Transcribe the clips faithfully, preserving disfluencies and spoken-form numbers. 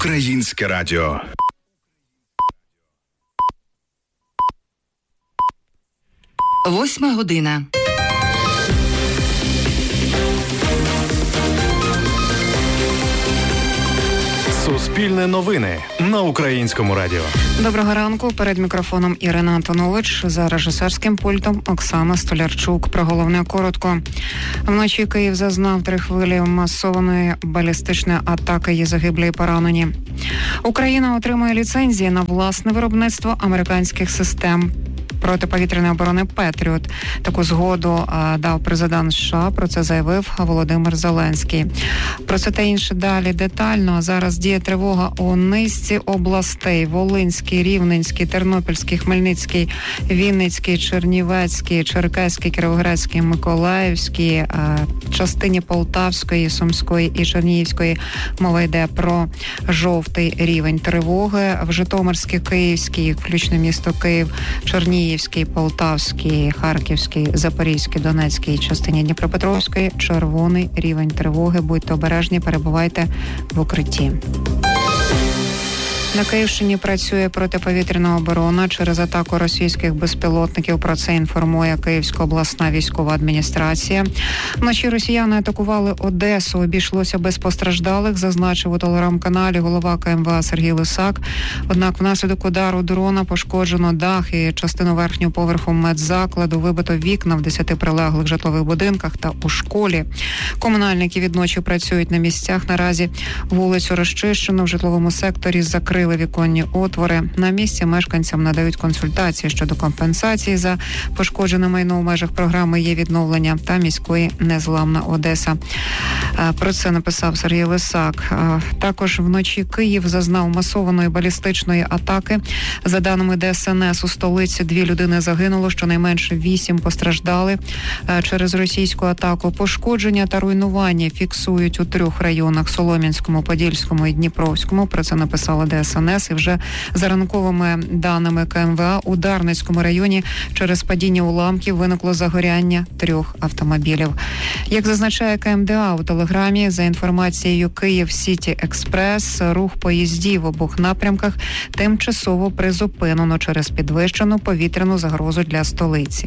Українське радіо. Восьма година. Суспільне новини на Українському радіо. Доброго ранку. Перед мікрофоном Ірина Антонович, за режисерським пультом Оксана Столярчук. Про головне коротко. Вночі Київ зазнав три хвилі масованої балістичної атаки, є загиблі і поранені. Україна отримує ліцензії на власне виробництво американських систем протиповітряної оборони «Петріот». Таку згоду а, дав президент США, про це заявив Володимир Зеленський. Про це та інше далі детально. Зараз діє тривога у низці областей: Волинський, Рівненський, Тернопільський, Хмельницький, Вінницький, Чернівецький, Черкаський, Кіровоградський, Миколаївський, а, частині Полтавської, Сумської і Чернігівської. Мова йде про жовтий рівень тривоги. В Житомирській, Київській, включно місто Київ, Чернігів, Київській, Полтавській, Харківській, Запорізькій, Донецькій частині Дніпропетровської червоний рівень тривоги. Будьте обережні, перебувайте в укритті. На Київщині працює протиповітряна оборона через атаку російських безпілотників. Про це інформує Київська обласна військова адміністрація. Вночі росіяни атакували Одесу. Обійшлося без постраждалих, зазначив у телеграм-каналі голова ка ем ве а Сергій Лисак. Однак внаслідок удару дрона пошкоджено дах і частину верхнього поверху медзакладу, вибито вікна в десяти прилеглих житлових будинках та у школі. Комунальники відночі працюють на місцях. Наразі вулицю розчищено, в житловому секторі закрили віконні отвори. На місці мешканцям надають консультації щодо компенсації за пошкоджене майно у межах програми «Є відновлення» та міської «Незламна Одеса». Про це написав Сергій Лисак. Також вночі Київ зазнав масованої балістичної атаки. За даними де ес ен ес, у столиці дві людини загинуло, щонайменше вісім постраждали через російську атаку. Пошкодження та руйнування фіксують у трьох районах: Солом'янському, Подільському і Дніпровському. Про це написала де ес ен ес. І вже за ранковими даними ка ем ве а у Дарницькому районі через падіння уламків виникло загоряння трьох автомобілів. Як зазначає ка ем де а у телеграмі, за інформацією Київ Сіті Експрес, рух поїздів в обох напрямках тимчасово призупинено через підвищену повітряну загрозу для столиці.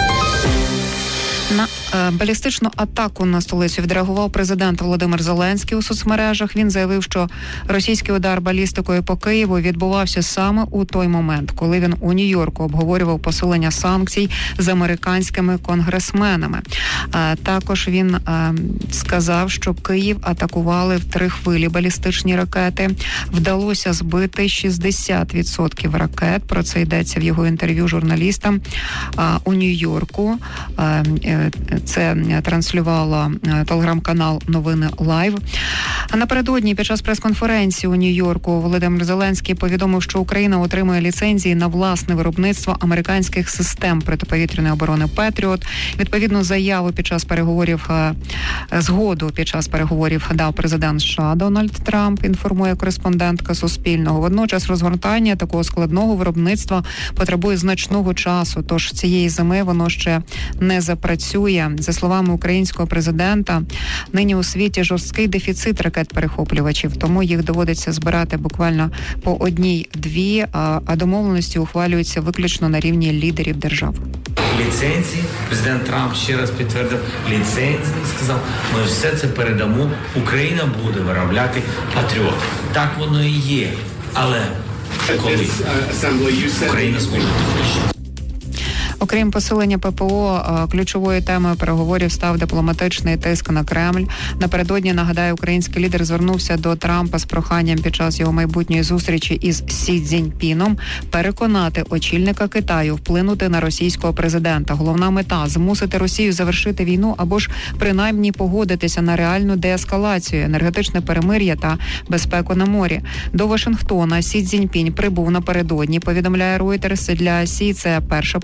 На е, балістичну атаку на столицю відреагував президент Володимир Зеленський у соцмережах. Він заявив, що російський удар балістикою по Києву відбувався саме у той момент, коли він у Нью-Йорку обговорював посилення санкцій з американськими конгресменами. Е, також він е, сказав, що Київ атакували в три хвилі балістичні ракети. Вдалося збити шістдесят відсотків ракет. Про це йдеться в його інтерв'ю журналістам е, у Нью-Йорку. Е, Це транслювала телеграм-канал «Новини Лайв». А напередодні під час прес-конференції у Нью-Йорку Володимир Зеленський повідомив, що Україна отримує ліцензії на власне виробництво американських систем протиповітряної оборони «Петріот». Відповідну заяву під час переговорів, згоду під час переговорів дав президент США Дональд Трамп, інформує кореспондентка Суспільного. Водночас розгортання такого складного виробництва потребує значного часу, тож цієї зими воно ще не запрацює. За словами українського президента, нині у світі жорсткий дефіцит ракет-перехоплювачів, тому їх доводиться збирати буквально по одній-дві, а домовленості ухвалюються виключно на рівні лідерів держав. Ліцензії, президент Трамп ще раз підтвердив ліцензії, сказав, ми все це передамо, Україна буде виробляти «Патріот». Так воно і є, але коли Україна зможе. Окрім посилення пе пе о, ключовою темою переговорів став дипломатичний тиск на Кремль. Напередодні, нагадаю, український лідер звернувся до Трампа з проханням під час його майбутньої зустрічі із Сі Цзіньпіном переконати очільника Китаю вплинути на російського президента. Головна мета – змусити Росію завершити війну або ж принаймні погодитися на реальну деескалацію, енергетичне перемир'я та безпеку на морі. До Вашингтона Сі Цзіньпінь прибув напередодні, повідомляє Reuters. Для Сі це перша поїздка до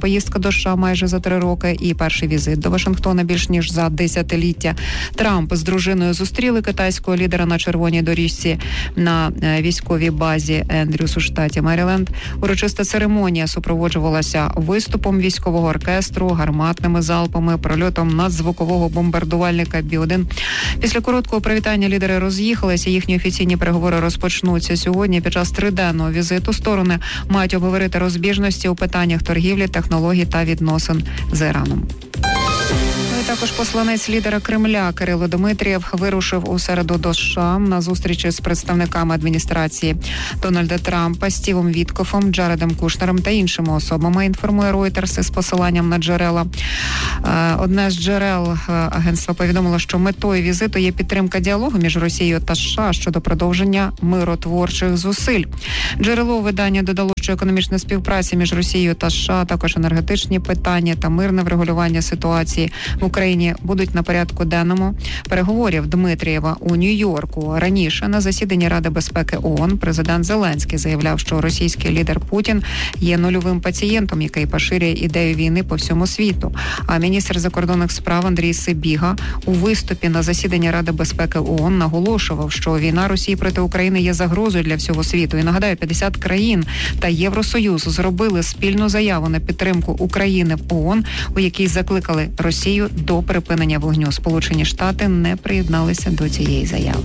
до США майже за три роки і перший візит до Вашингтона більш ніж за десятиліття. Трамп з дружиною зустріли китайського лідера на червоній доріжці на військовій базі Ендрюс у штаті Меріленд. Урочиста церемонія супроводжувалася виступом військового оркестру, гарматними залпами, прольотом надзвукового бомбардувальника Бі один. Після короткого привітання лідери роз'їхалися. Їхні офіційні переговори розпочнуться сьогодні. Під час триденного візиту сторони мають обговорити розбіжності у питаннях торгівлі, технологій та відносин з Іраном. Також посланець лідера Кремля Кирило Дмитрієв вирушив у середу до США на зустрічі з представниками адміністрації Дональда Трампа, Стівом Віткофом, Джаредом Кушнером та іншими особами, інформує Reuters із посиланням на джерела. Одне з джерел агентства повідомило, що метою візиту є підтримка діалогу між Росією та США щодо продовження миротворчих зусиль. Джерело видання додало, що економічна співпраця між Росією та США, також енергетичні питання та мирне врегулювання ситуації в Україні будуть на порядку денному переговорів Дмитрієва у Нью-Йорку. Раніше на засіданні Ради безпеки ООН президент Зеленський заявляв, що російський лідер Путін є нульовим пацієнтом, який поширює ідею війни по всьому світу. А міністр закордонних справ Андрій Сибіга у виступі на засіданні Ради безпеки ООН наголошував, що війна Росії проти України є загрозою для всього світу. І нагадаю, п'ятдесят країн та Євросоюз зробили спільну заяву на підтримку України в ООН, у якій закликали Росію до припинення вогню. Сполучені Штати не приєдналися до цієї заяви.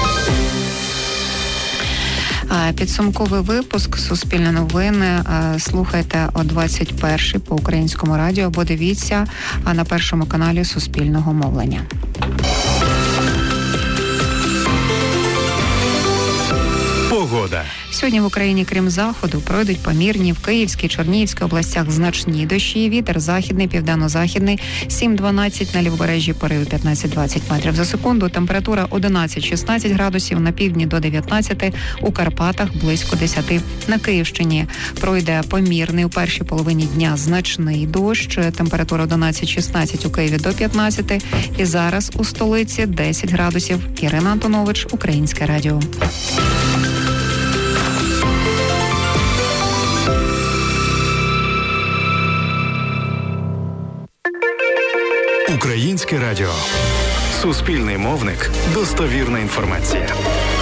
Підсумковий випуск «Суспільне новини» слухайте о двадцять першій по українському радіо або дивіться на першому каналі Суспільного мовлення. Погода. Сьогодні в Україні, крім заходу, пройдуть помірні в Київській, Чернігівській областях значні дощі. Вітер західний, південно-західний сім-дванадцять, на лівобережжі пориви п'ятнадцять-двадцять метрів за секунду. Температура одинадцять-шістнадцять градусів, на півдні до дев'ятнадцяти, у Карпатах близько десяти. На Київщині пройде помірний у першій половині дня значний дощ. Температура одинадцять-шістнадцять, у Києві до п'ятнадцяти. І зараз у столиці десять градусів. Ірина Антонович, Українське радіо. Українське радіо. Суспільний мовник. Достовірна інформація.